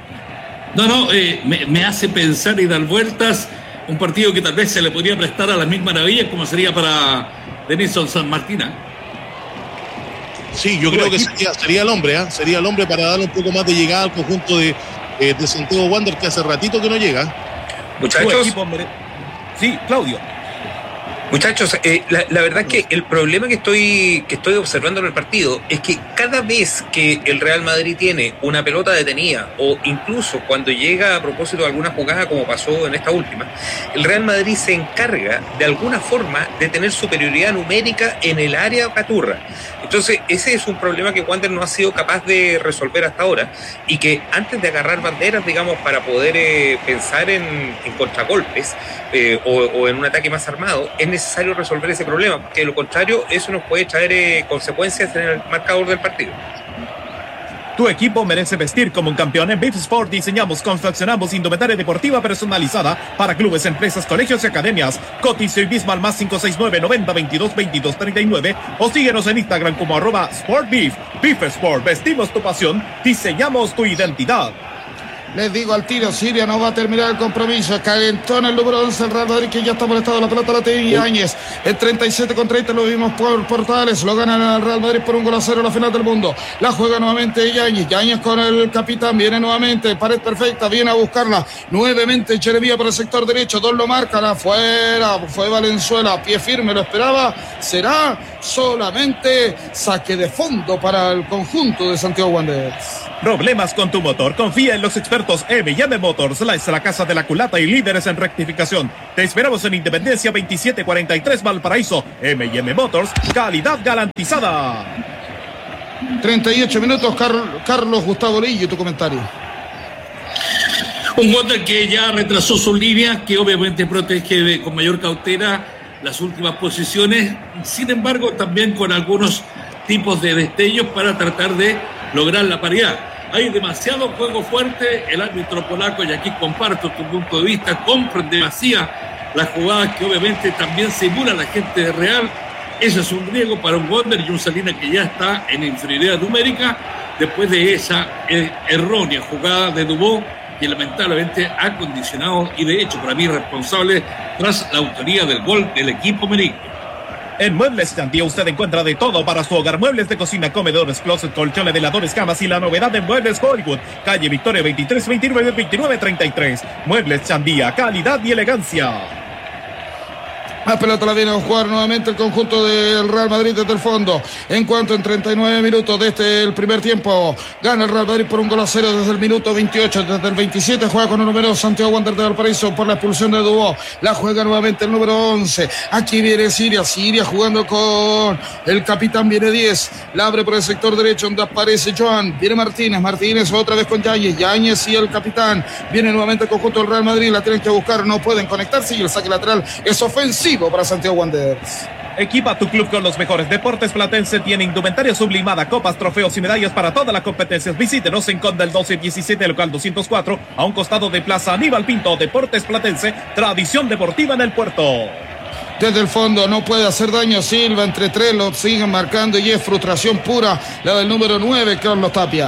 Me hace pensar y dar vueltas un partido que tal vez se le podría prestar a las mil maravillas, como sería para Denison San Martín.
Sí, yo creo que sería el hombre, sería el hombre para darle un poco más de llegada al conjunto de Santiago Wanderers, que hace ratito que no llega.
Muchachos.
Sí, Claudio.
Muchachos, la verdad es que el problema que estoy observando en el partido es que cada vez que el Real Madrid tiene una pelota detenida, o incluso cuando llega a propósito de alguna jugada como pasó en esta última, el Real Madrid se encarga de alguna forma de tener superioridad numérica en el área caturra. Entonces ese es un problema que Wander no ha sido capaz de resolver hasta ahora, y que antes de agarrar banderas, digamos, para poder pensar en contragolpes o en un ataque más armado, es necesario resolver ese problema, porque de lo contrario eso nos puede traer consecuencias en el marcador del partido.
Tu equipo merece vestir como un campeón. En Beef Sport diseñamos, confeccionamos indumentaria deportiva personalizada para clubes, empresas, colegios y academias. Cotizo y Bismal más 569 90 22 22 39 o síguenos en Instagram como @SportBeef. Beef Sport, vestimos tu pasión, diseñamos tu identidad.
Les digo al tiro, Siria no va a terminar el compromiso. Calentó en el número 11 el Real Madrid, que ya está molestado. La pelota la tiene Yáñez. El 37-30 lo vimos por Portales. Lo gana el Real Madrid por 1-0 en la final del mundo. La juega nuevamente Yáñez. Yáñez con el capitán. Viene nuevamente. Pared perfecta. Viene a buscarla. Nuevamente Cherevía por el sector derecho. Dos lo marcan. Afuera. Fue Valenzuela. Pie firme. Lo esperaba. Será solamente saque de fondo para el conjunto de Santiago Wanderers.
Problemas con tu motor, confía en los expertos M&M Motors, la casa de la culata y líderes en rectificación. Te esperamos en Independencia 2743 Valparaíso. M&M Motors, calidad garantizada.
38 minutos, Carlos Gustavo Lillo, tu comentario.
Un Wander que ya retrasó su línea, que obviamente protege con mayor cautela las últimas posiciones, sin embargo también con algunos tipos de destellos para tratar de lograr la paridad. Hay demasiado juego fuerte, el árbitro polaco, y aquí comparto tu punto de vista, compra en demasía las jugadas que obviamente también simula la gente de Real. Ese es un riesgo para un Wander y un Salinas que ya está en inferioridad numérica después de esa errónea jugada de Dubó, que lamentablemente ha condicionado y de hecho para mí responsable tras la autoría del gol del equipo merengue.
En Muebles Chandía usted encuentra de todo para su hogar. Muebles de cocina, comedores, closet, colchones, veladores, camas y la novedad de Muebles Hollywood. Calle Victoria 23 29 29 33. Muebles Chandía, calidad y elegancia.
La pelota la viene a jugar nuevamente el conjunto del Real Madrid desde el fondo. En cuanto en 39 minutos desde el primer tiempo, gana el Real Madrid por 1-0 desde el minuto 28. Desde el 27 juega con el número Santiago Wanderers de Valparaíso por la expulsión de Dubó. La juega nuevamente el número 11. Aquí viene Siria jugando con el capitán, viene 10. La abre por el sector derecho donde aparece Joan. Viene Martínez otra vez con Yáñez y el capitán. Viene nuevamente el conjunto del Real Madrid. La tienen que buscar, no pueden conectarse y el saque lateral es ofensivo para Santiago Wanderers.
Equipa tu club con los mejores. Deportes Platense tiene indumentaria sublimada, copas, trofeos y medallas para todas las competencias. Visítenos en Conde el 1217, local 204, a un costado de Plaza Aníbal Pinto. Deportes Platense, tradición deportiva en el puerto.
Desde el fondo no puede hacer daño Silva, entre tres lo siguen marcando y es frustración pura la del número 9, Carlos Tapia.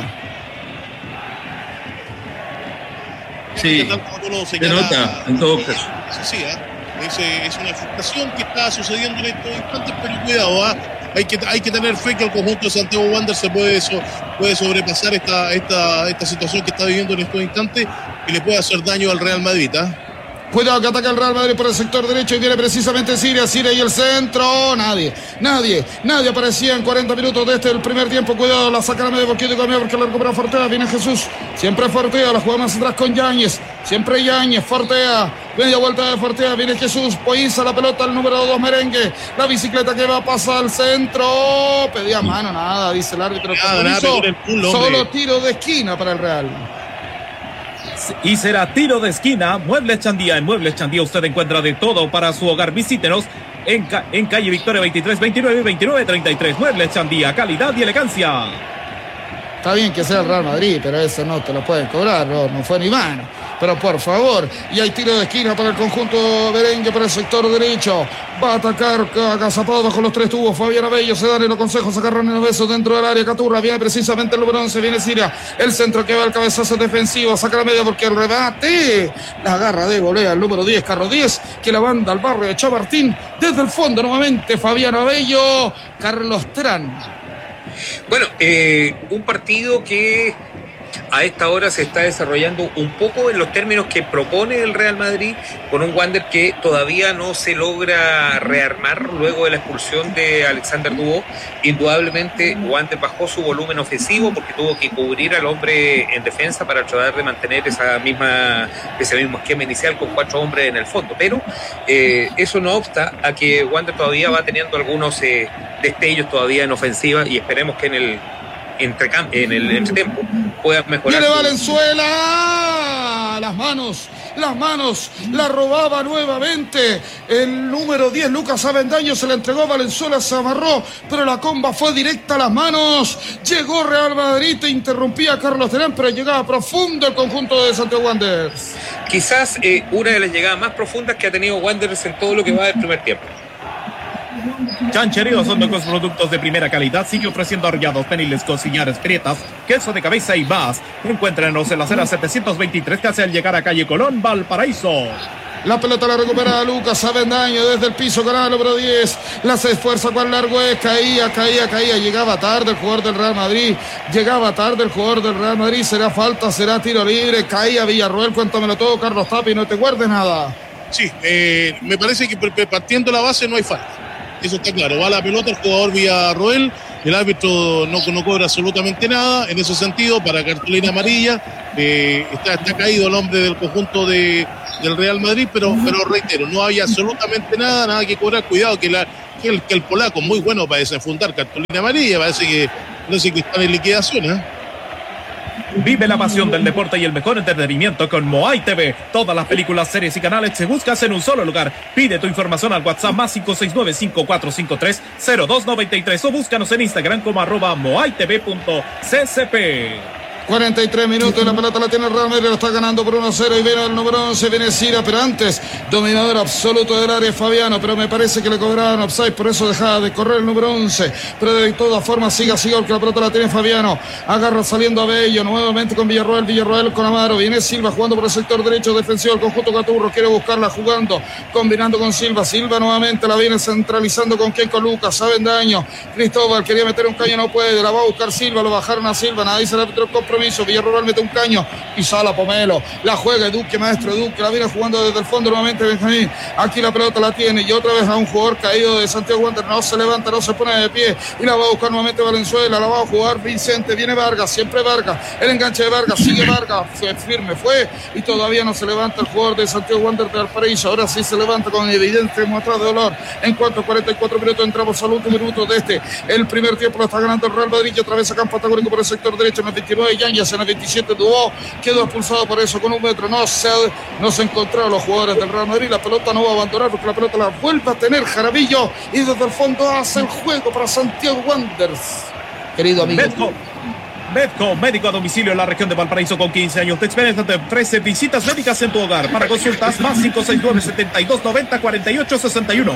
Sí, se nota en todo caso.
Sí, es una frustración que está sucediendo en estos instantes, pero cuidado, hay que tener fe que el conjunto de Santiago Wanderers se puede sobrepasar esta situación que está viviendo en estos instantes y le puede hacer daño al Real Madrid.
Cuidado que ataca el Real Madrid por el sector derecho y viene precisamente Siria y el centro. Nadie aparecía en 40 minutos desde el primer tiempo. Cuidado, la saca a medio porque la recupera Fortea. Viene Jesús, siempre Fortea, la juega más atrás con Yáñez. Siempre Yáñez, Fortea, media vuelta de Fortea, viene Jesús, poiza la pelota al número 2 Merengue. La bicicleta que va a pasar al centro. Pedía mano, nada, dice el árbitro. Solo tiro de esquina para el Real.
Y será tiro de esquina. Muebles Chandía. En Muebles Chandía usted encuentra de todo para su hogar. Visítenos en calle Victoria 23 29 29 33. Muebles Chandía, calidad y elegancia.
Está bien que sea el Real Madrid, pero eso no te lo pueden cobrar, no fue ni mano. Pero por favor, y hay tiro de esquina para el conjunto merengue por el sector derecho. Va a atacar agazapado bajo los tres tubos Fabián Abello, se dan los consejos, agarran los besos dentro del área. Caturra, viene precisamente el número 11, viene Siria. El centro que va al cabezazo defensivo, saca la media porque el rebate. La agarra de volea el número 10, Carlos 10, que la banda al barrio de Chamartín. Desde el fondo nuevamente Fabián Abello, Carlos Terán.
Bueno, un partido que a esta hora se está desarrollando un poco en los términos que propone el Real Madrid, con un Wander que todavía no se logra rearmar luego de la expulsión de Alexander Dubó. Indudablemente Wander bajó su volumen ofensivo porque tuvo que cubrir al hombre en defensa para tratar de mantener ese mismo esquema inicial con 4 hombres en el fondo, pero eso no obsta a que Wander todavía va teniendo algunos destellos todavía en ofensiva y esperemos que en el entretiempo pueda mejorar.
Viene Valenzuela, las manos las manos, la robaba nuevamente el número 10, Lucas Avendaño, se la entregó a Valenzuela, se amarró, pero la comba fue directa a las manos, llegó Real Madrid, te interrumpía a Carlos Terán, pero llegaba profundo el conjunto de Santiago Wanderers.
Quizás una de las llegadas más profundas que ha tenido Wanderers en todo lo que va del primer tiempo.
Chancherío son con productos de primera calidad. Sigue ofreciendo horneados, peniles, cocillares, prietas, queso de cabeza y más. Encuéntrenos en la acera 723, casi al llegar a calle Colón, Valparaíso.
La pelota la recupera Lucas Avendaño desde el piso con el número 10. La se esfuerza con largo es. Caía. Llegaba tarde el jugador del Real Madrid. Será falta, será tiro libre. Caía Villarroel. Cuéntamelo todo, Carlos Tapia, y no te guardes nada.
Sí, me parece que partiendo la base no hay falta. Eso está claro. Va la pelota el jugador Villarroel. El árbitro no cobra absolutamente nada en ese sentido para cartulina amarilla. Está caído el hombre del conjunto del Real Madrid, pero reitero, no había absolutamente nada que cobrar. Cuidado que el polaco muy bueno para desenfundar cartulina amarilla. Parece que están en liquidación,
Vive la pasión del deporte y el mejor entretenimiento con Moai TV. Todas las películas, series y canales se buscan en un solo lugar. Pide tu información al WhatsApp más 569-5453-0293 o búscanos en Instagram como @moaitv.ccp.
43 minutos, la pelota la tiene el Real Madrid, lo está ganando por 1-0 y viene el número 11, viene Sira, pero antes, dominador absoluto del área Fabiano, pero me parece que le cobraron offside, por eso dejaba de correr el número 11, pero de todas formas siga, porque la pelota la tiene Fabiano, agarra saliendo a Bello, nuevamente con Villarroel con Amaro, viene Silva jugando por el sector derecho defensivo, el conjunto Caturro quiere buscarla jugando, combinando con Silva nuevamente la viene centralizando con Lucas Avendaño, Cristóbal quería meter un caño, no puede, la va a buscar Silva, lo bajaron a Silva, nadie dice el árbitro compromiso. Villarroel mete un caño y sale a Pomelo, la juega Duque, maestro Duque, la viene jugando desde el fondo nuevamente Benjamín, aquí la pelota la tiene y otra vez a un jugador caído de Santiago Wanderers, no se levanta, no se pone de pie y la va a buscar nuevamente Valenzuela, la va a jugar Vicente, viene Vargas, siempre Vargas, el enganche de Vargas, sigue Vargas, fue y todavía no se levanta el jugador de Santiago Wanderers de Valparaíso, ahora sí se levanta con evidente muestra de dolor. En cuanto a 44 minutos entramos al último minuto de el primer tiempo, lo está ganando el Real Madrid y otra vez a campo antagónico por el sector derecho en el 29 Yáñez, en el 27 Dubó, quedó expulsado por eso con 1 metro, no se encontraron los jugadores del Real Madrid, la pelota no va a abandonar porque la pelota la vuelve a tener Jaramillo y desde el fondo hace el juego para Santiago Wanderers. Querido amigo
Medco, médico a domicilio en la región de Valparaíso con 15 años de experiencia, te ofrece visitas médicas en tu hogar. Para consultas más 569-7290-4861.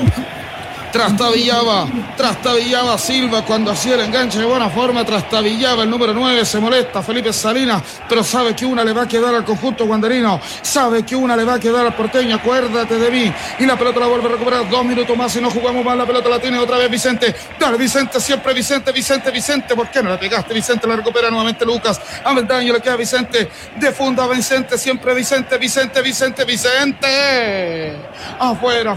Trastabillaba Silva cuando hacía el enganche de buena forma, trastabillaba el número 9, se molesta Felipe Salinas, pero sabe que una le va a quedar al conjunto wanderino, sabe que una le va a quedar al porteño, acuérdate de mí, y la pelota la vuelve a recuperar, 2 minutos más y no jugamos más, la pelota la tiene otra vez Vicente, dale Vicente, siempre Vicente, ¿por qué no la pegaste Vicente? La recupera nuevamente Lucas, Avendaño le queda Vicente, de funda Vicente, siempre Vicente, afuera,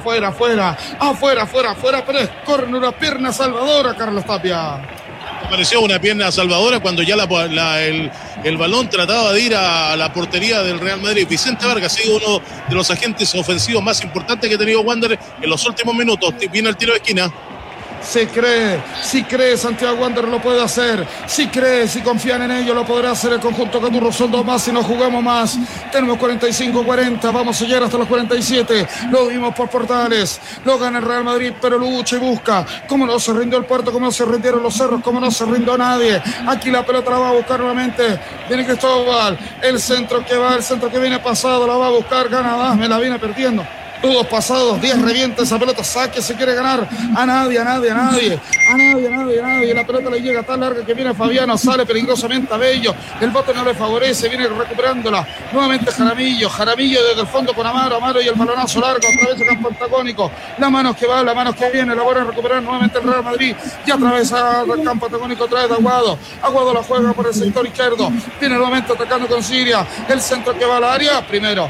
pero es córner, una pierna salvadora, Carlos Tapia.
Apareció una pierna salvadora cuando ya el balón trataba de ir a la portería del Real Madrid. Vicente Vargas ha sido uno de los agentes ofensivos más importantes que ha tenido Wanderers en los últimos minutos. Viene el tiro de esquina.
Si cree Santiago Wanderers lo puede hacer, si confían en ello lo podrá hacer el conjunto Caturro, son 2 más y no jugamos más, tenemos 45-40, vamos a llegar hasta los 47, lo vimos por Portales, lo gana el Real Madrid, pero lucha y busca, como no se rindió el Puerto, como no se rindieron los Cerros, como no se rindió nadie, aquí la pelota la va a buscar nuevamente, viene Cristóbal, el centro que viene pasado, la va a buscar, gana Dasme, la viene perdiendo. Todos pasados, 10 revienta esa pelota, saque, se quiere ganar a nadie. La pelota le llega tan larga que viene Fabiano, sale peligrosamente a Bello, el bote no le favorece, viene recuperándola nuevamente Jaramillo desde el fondo con Amaro y el balonazo largo, otra vez el campo antagónico, la manos que va, la manos que viene, la vuelve a recuperar nuevamente el Real Madrid, y atraviesa el campo antagónico, trae de Aguado la juega por el sector izquierdo, viene nuevamente atacando con Siria, el centro que va al área, primero,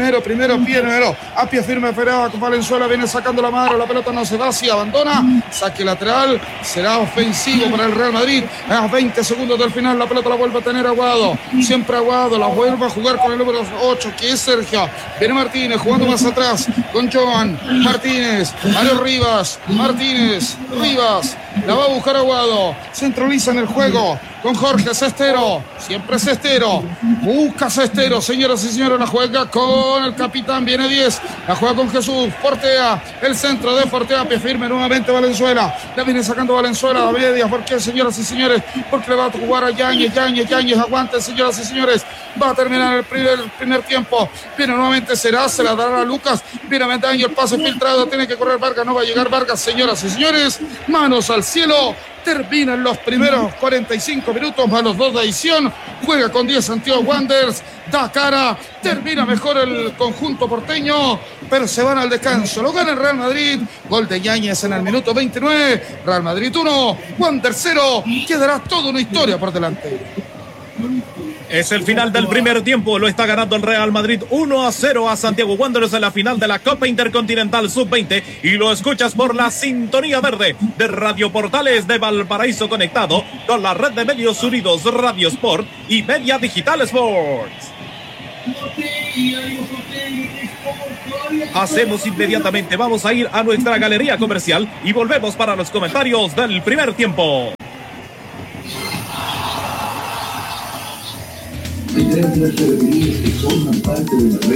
a pie firme Ferreira con Valenzuela, viene sacando la mano, la pelota no se va, si abandona, saque lateral, será ofensivo para el Real Madrid, a 20 segundos del final, la pelota la vuelve a tener Aguado, siempre Aguado, la vuelve a jugar con el número 8, que es Sergio, viene Martínez jugando más atrás, con Joan, Martínez, Mario Rivas, La va a buscar Aguado. Centralizan el juego con Jorge Cestero. Siempre Cestero. Busca Cestero, señoras y señores. La juega con el capitán. Viene 10. La juega con Jesús. Portea. El centro de Portea. Pie firme nuevamente Valenzuela. La viene sacando Valenzuela a medias. ¿Por qué, señoras y señores? Porque le va a jugar a Yáñez. Yáñez. Aguanten, señoras y señores. Va a terminar el primer tiempo. Viene nuevamente Será. Se la dará a Lucas. Viene Mendaño. El pase filtrado. Tiene que correr Vargas. No va a llegar Vargas, señoras y señores. Manos al cielo. Terminan los primeros 45 minutos más los 2 de adición. Juega con 10 Santiago Wanderers. Da cara. Termina mejor el conjunto porteño. Pero se van al descanso. Lo gana el Real Madrid. Gol de Yáñez en el minuto 29. Real Madrid 1. Wanderers 0. Quedará toda una historia por delante.
Es el final del primer tiempo, lo está ganando el Real Madrid 1-0 a Santiago Wanderers en la final de la Copa Intercontinental Sub-20 y lo escuchas por la sintonía verde de Radio Portales de Valparaíso conectado con la red de medios unidos Radio Sport y Media Digital Sports. Hacemos inmediatamente, vamos a ir a nuestra galería comercial y volvemos para los comentarios del primer tiempo.
Hay grandes ferreterías que forman parte de la red